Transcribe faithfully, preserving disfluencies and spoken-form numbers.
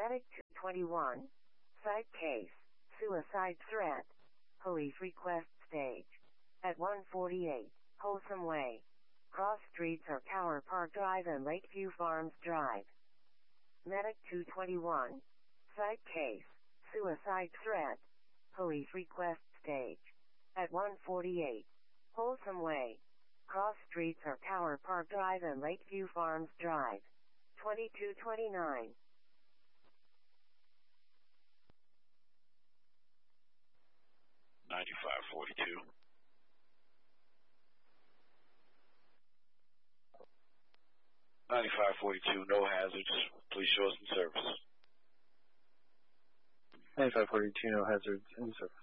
Medic two twenty-one. Site case. Suicide threat. Police request stage. At one forty-eight, Wholesome Way. Cross streets are Tower Park Drive and Lakeview Farms Drive. Medic two twenty-one. Site case. Suicide threat. Police request stage. At one forty-eight, Wholesome Way. Cross streets are Tower Park Drive and Lakeview Farms Drive. twenty-two twenty-nine. ninety-five forty-two. ninety-five forty-two, no hazards. Please show us in service. ninety-five forty-two, no hazards, in service.